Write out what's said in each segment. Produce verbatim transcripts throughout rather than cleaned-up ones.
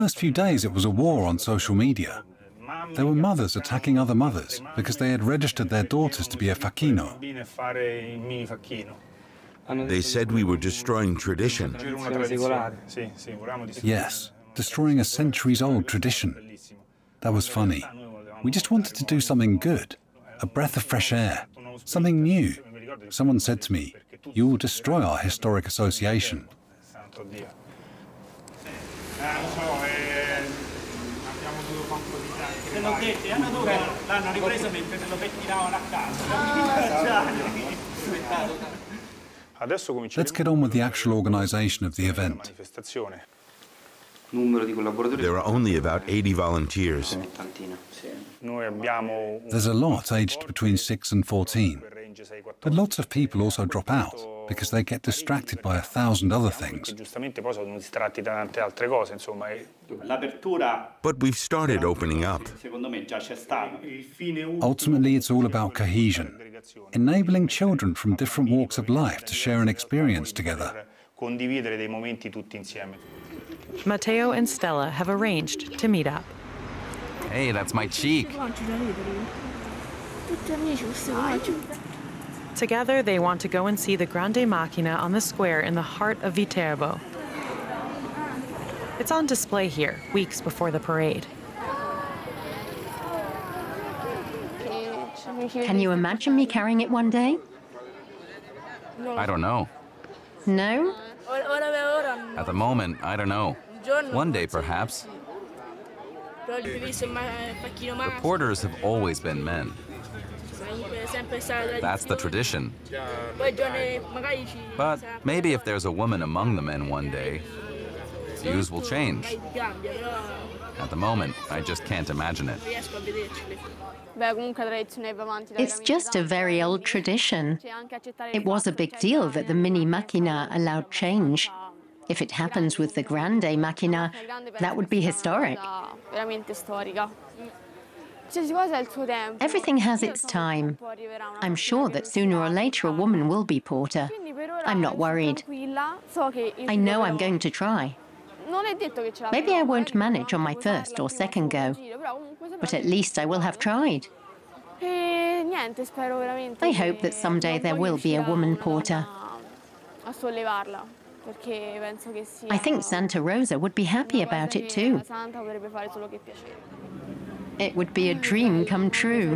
First few days it was a war on social media. There were mothers attacking other mothers because they had registered their daughters to be a facchino. They said we were destroying tradition. Yes, destroying a centuries-old tradition. That was funny. We just wanted to do something good, a breath of fresh air, something new. Someone said to me, "You will destroy our historic association." Let's get on with the actual organization of the event. There are only about eighty volunteers. There's a lot aged between six and fourteen. But lots of people also drop out because they get distracted by a thousand other things. But we've started opening up. Ultimately, it's all about cohesion, enabling children from different walks of life to share an experience together. Matteo and Stella have arranged to meet up. Hey, that's my cheek. Together, they want to go and see the Grande Macchina on the square in the heart of Viterbo. It's on display here, weeks before the parade. Can you imagine me carrying it one day? I don't know. No? At the moment, I don't know. One day, perhaps. The porters have always been men. That's the tradition. But maybe if there's a woman among the men one day, views will change. At the moment, I just can't imagine it. It's just a very old tradition. It was a big deal that the mini macchina allowed change. If it happens with the Grande Macchina, that would be historic. Everything has its time. I'm sure that sooner or later a woman will be porter. I'm not worried. I know I'm going to try. Maybe I won't manage on my first or second go, but at least I will have tried. I hope that someday there will be a woman porter. I think Santa Rosa would be happy about it too. It would be a dream come true.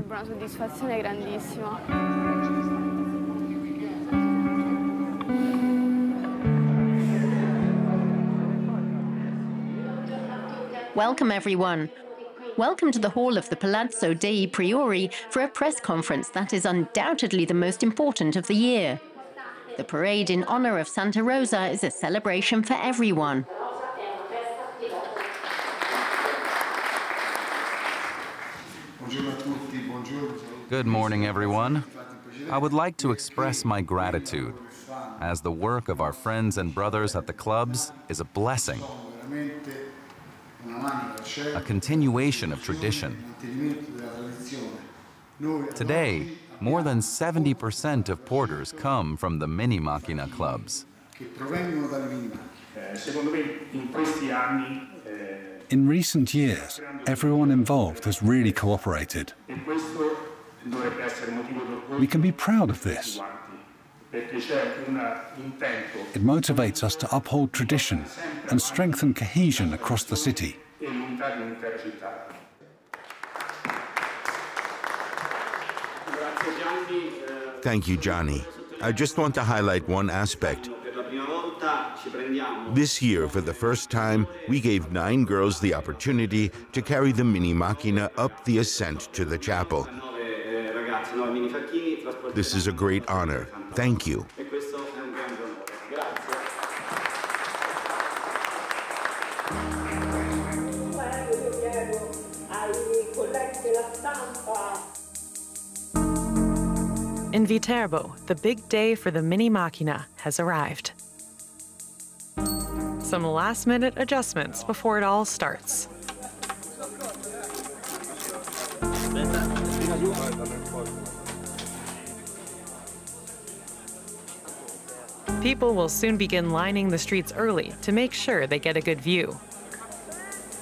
Welcome, everyone. Welcome to the hall of the Palazzo dei Priori for a press conference that is undoubtedly the most important of the year. The parade in honor of Santa Rosa is a celebration for everyone. Good morning, everyone. I would like to express my gratitude, as the work of our friends and brothers at the clubs is a blessing, a continuation of tradition. Today, more than seventy percent of porters come from the Mini Macchina clubs. In recent years, everyone involved has really cooperated. We can be proud of this. It motivates us to uphold tradition and strengthen cohesion across the city. Thank you, Gianni. I just want to highlight one aspect. This year, for the first time, we gave nine girls the opportunity to carry the Mini Macchina up the ascent to the chapel. This is a great honor. Thank you. In Viterbo, the big day for the Mini Macchina has arrived. Some last-minute adjustments before it all starts. People will soon begin lining the streets early to make sure they get a good view.